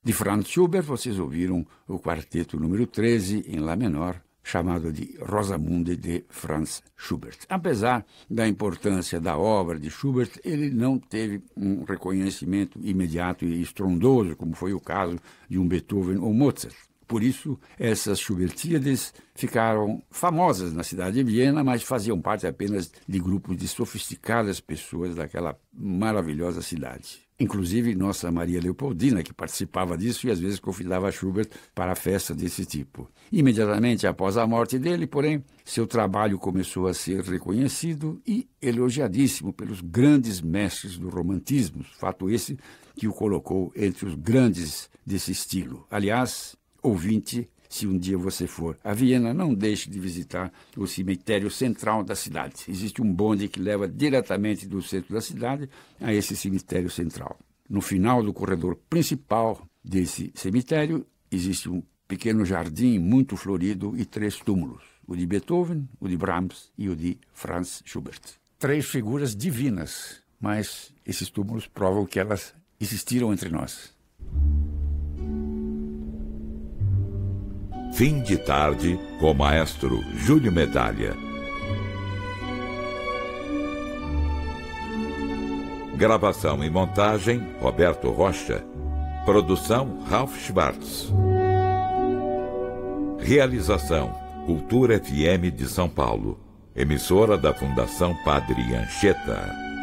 De Franz Schubert, vocês ouviram o quarteto número 13, em Lá menor, chamado de Rosamunde de Franz Schubert. Apesar da importância da obra de Schubert, ele não teve um reconhecimento imediato e estrondoso, como foi o caso de um Beethoven ou Mozart. Por isso, essas Schubertíades ficaram famosas na cidade de Viena, mas faziam parte apenas de grupos de sofisticadas pessoas daquela maravilhosa cidade. Inclusive nossa Maria Leopoldina, que participava disso e às vezes convidava Schubert para festas desse tipo. Imediatamente após a morte dele, porém, seu trabalho começou a ser reconhecido e elogiadíssimo pelos grandes mestres do romantismo, fato esse que o colocou entre os grandes desse estilo. Aliás, ouvinte, se um dia você for a Viena, não deixe de visitar o cemitério central da cidade. Existe um bonde que leva diretamente do centro da cidade a esse cemitério central. No final do corredor principal desse cemitério, existe um pequeno jardim muito florido e 3 túmulos. O de Beethoven, o de Brahms e o de Franz Schubert. 3 figuras divinas, mas esses túmulos provam que elas existiram entre nós. Fim de tarde com o maestro Júlio Medalha. Gravação e montagem, Roberto Rocha. Produção, Ralph Schwartz. Realização, Cultura FM de São Paulo. Emissora da Fundação Padre Anchieta.